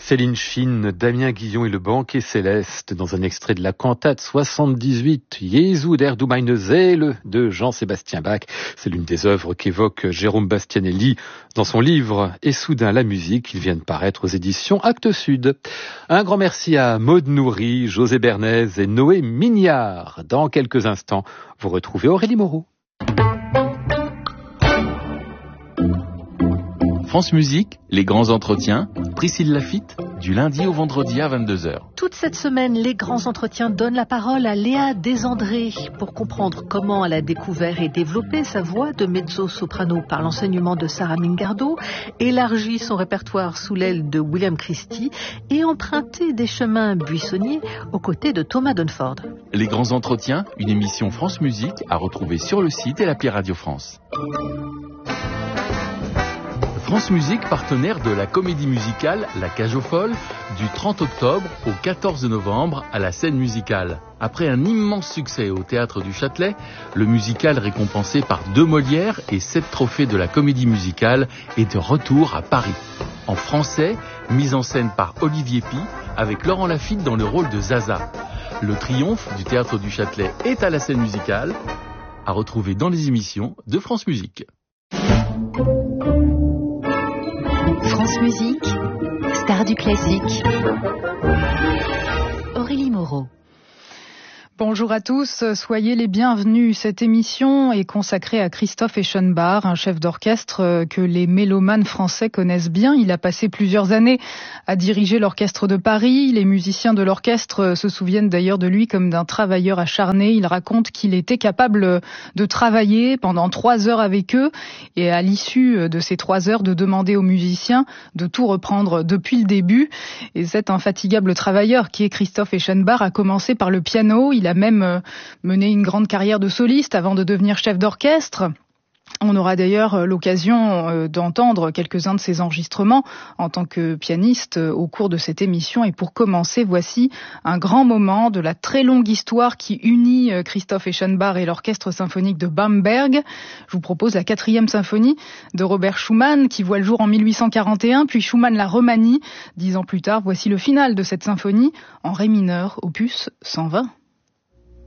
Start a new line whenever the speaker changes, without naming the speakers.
Céline Schiene, Damien Guillon et le banquet céleste dans un extrait de la cantate 78 Jesu der du meine Seele de Jean-Sébastien Bach. C'est l'une des œuvres qu'évoque Jérôme Bastianelli dans son livre Et soudain la musique. Il vient de paraître aux éditions Actes Sud. Un grand merci à Maude Nourri, José Bernays et Noé Mignard. Dans quelques instants, vous retrouvez Aurélie Moreau.
France Musique, les grands entretiens, Priscille Lafitte, du lundi au vendredi à 22h.
Toute cette semaine, les grands entretiens donnent la parole à Léa Desandré pour comprendre comment elle a découvert et développé sa voix de mezzo-soprano par l'enseignement de Sarah Mingardo, élargi son répertoire sous l'aile de William Christie et emprunté des chemins buissonniers aux côtés de Thomas Dunford.
Les grands entretiens, une émission France Musique à retrouver sur le site et l'appli Radio France. France Musique, partenaire de la comédie musicale La Cage aux Folles, du 30 octobre au 14 novembre à la Scène Musicale. Après un immense succès au Théâtre du Châtelet, le musical récompensé par 2 Molières et 7 trophées de la comédie musicale est de retour à Paris. En français, mise en scène par Olivier Py, avec Laurent Lafitte dans le rôle de Zaza. Le triomphe du Théâtre du Châtelet est à la Scène Musicale, à retrouver dans les émissions de France Musique.
France Musique, star du classique. Aurélie Moreau.
Bonjour à tous, soyez les bienvenus. Cette émission est consacrée à Christoph Eschenbach, un chef d'orchestre que les mélomanes français connaissent bien. Il a passé plusieurs années à diriger l'orchestre de Paris. Les musiciens de l'orchestre se souviennent d'ailleurs de lui comme d'un travailleur acharné. Il raconte qu'il était capable de travailler pendant 3 heures avec eux et à l'issue de ces 3 heures de demander aux musiciens de tout reprendre depuis le début. Et cet infatigable travailleur qui est Christoph Eschenbach a commencé par le piano. Il a même mené une grande carrière de soliste avant de devenir chef d'orchestre. On aura d'ailleurs l'occasion d'entendre quelques-uns de ses enregistrements en tant que pianiste au cours de cette émission. Et pour commencer, voici un grand moment de la très longue histoire qui unit Christoph Eschenbach et l'orchestre symphonique de Bamberg. Je vous propose la 4e symphonie de Robert Schumann qui voit le jour en 1841, puis Schumann la remanie 10 ans plus tard. Voici le final de cette symphonie en ré mineur, opus 120.